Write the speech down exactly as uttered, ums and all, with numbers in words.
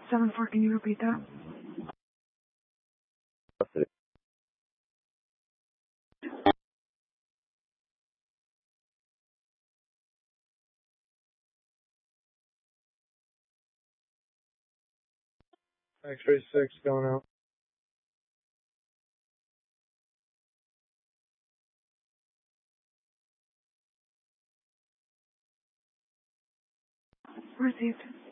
seven four, can you repeat that? X-ray six going out. Received.